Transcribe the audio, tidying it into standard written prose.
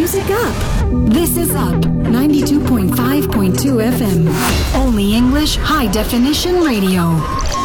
music up. This is Up 92.5.2 FM. Only English high definition radio.